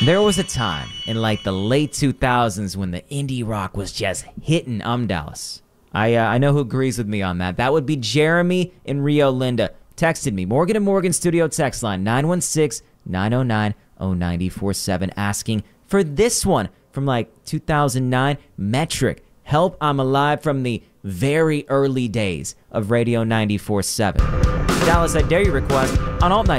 There was a time in like the late 2000s when the indie rock was just hitting Dallas. I know who agrees with me on that. That would be Jeremy in Rio Linda. Texted me, Morgan & Morgan studio text line 916-909-0947, asking for this one from like 2009, Metric. Help, I'm Alive, from the very early days of Radio 94.7. Dallas, I dare you request on Alt 94.